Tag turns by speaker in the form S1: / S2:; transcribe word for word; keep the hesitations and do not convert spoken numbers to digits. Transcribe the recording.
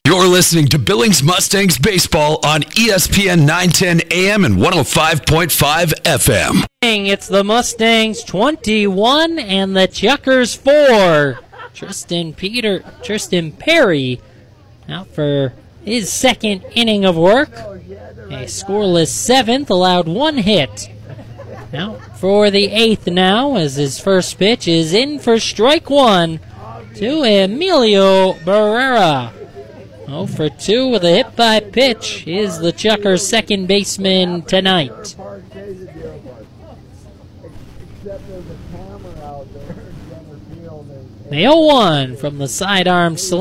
S1: You're listening to Billings Mustangs Baseball on E S P N nine ten A M and one oh five point five F M.
S2: It's the Mustangs twenty-one and the Chuckers four. Tristan Peter, Tristan Perry out for his second inning of work. A scoreless seventh, allowed one hit. Out for the eighth now, as his first pitch is in for strike one to Emilio Barrera. oh for two with a hit by pitch is the Chuckers' second baseman tonight. The oh one from the sidearm